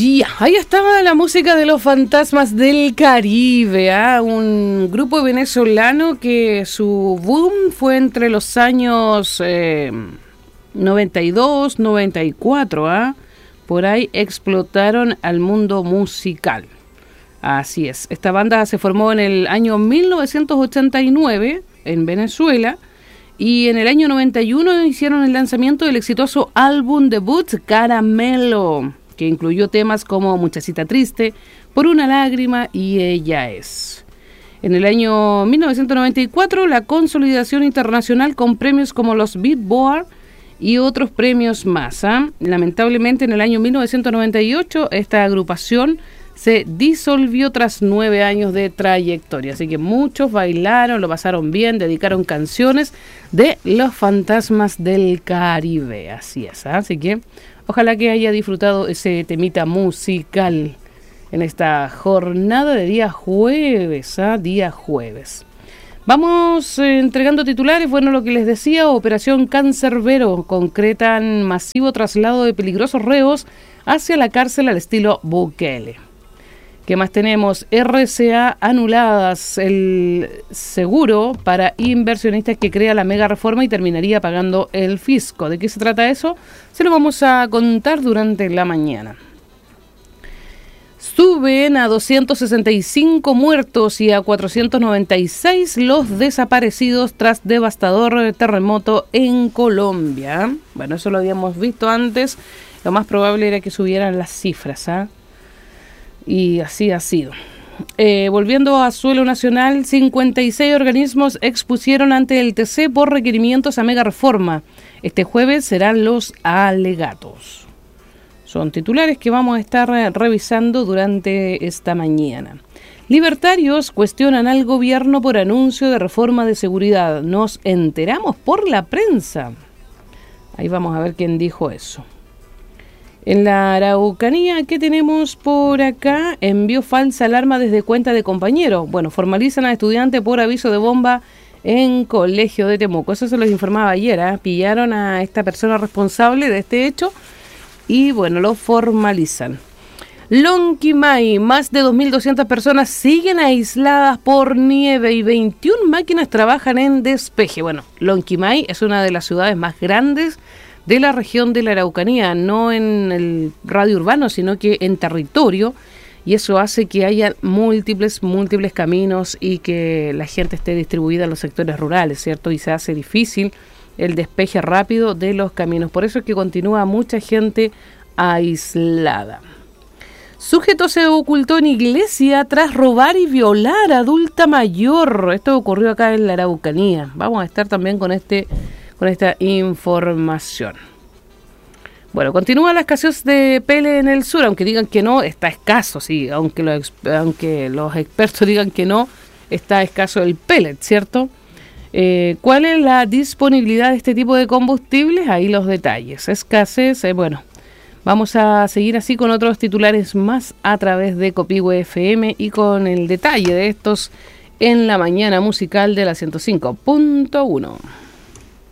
Ya, ahí estaba la música de los Fantasmas del Caribe, un grupo venezolano que su boom fue entre los años 92, 94, por ahí explotaron al mundo musical. Así es, esta banda se formó en el año 1989 en Venezuela y en el año 91 hicieron el lanzamiento del exitoso álbum debut Caramelo, que incluyó temas como Muchachita Triste, Por una lágrima y Ella es. En el año 1994, la consolidación internacional con premios como los Billboard y otros premios más. Lamentablemente, en el año 1998, esta agrupación se disolvió tras 9 años de trayectoria. Así que muchos bailaron, lo pasaron bien, dedicaron canciones de los Fantasmas del Caribe. Así es, así que ojalá que haya disfrutado ese temita musical en esta jornada de día jueves, día jueves. Vamos entregando titulares. Bueno, lo que les decía, Operación Cancerbero, concretan masivo traslado de peligrosos reos hacia la cárcel al estilo Bukele. ¿Qué más tenemos? RCA anuladas, el seguro para inversionistas que crea la mega reforma y terminaría pagando el fisco. ¿De qué se trata eso? Se lo vamos a contar durante la mañana. Suben a 265 muertos y a 496 los desaparecidos tras devastador terremoto en Colombia. Bueno, eso lo habíamos visto antes. Lo más probable era que subieran las cifras, y así ha sido. Volviendo a suelo nacional, 56 organismos expusieron ante el TC por requerimientos a mega reforma. Este jueves serán los alegatos. Son titulares que vamos a estar revisando durante esta mañana. Libertarios cuestionan al gobierno por anuncio de reforma de seguridad. Nos enteramos por la prensa. Ahí vamos a ver quién dijo eso. En la Araucanía, ¿qué tenemos por acá? Envió falsa alarma desde cuenta de compañero. Bueno, formalizan a estudiante por aviso de bomba en Colegio de Temuco. Eso se los informaba ayer, Pillaron a esta persona responsable de este hecho y, bueno, lo formalizan. Lonquimay, más de 2.200 personas siguen aisladas por nieve y 21 máquinas trabajan en despeje. Bueno, Lonquimay es una de las ciudades más grandes de la región de la Araucanía, no en el radio urbano, sino que en territorio, y eso hace que haya múltiples caminos y que la gente esté distribuida en los sectores rurales, ¿cierto? Y se hace difícil el despeje rápido de los caminos. Por eso es que continúa mucha gente aislada. Sujeto se ocultó en iglesia tras robar y violar a adulta mayor. Esto ocurrió acá en la Araucanía. Vamos a estar también con esta información. Bueno, continúa la escasez de pele en el sur, aunque digan que no, está escaso, sí, aunque los expertos digan que no, está escaso el pellet, ¿cierto? ¿Cuál es la disponibilidad de este tipo de combustibles? Ahí los detalles. Escasez, bueno, vamos a seguir así con otros titulares más a través de Copihue FM y con el detalle de estos en la mañana musical de la 105.1.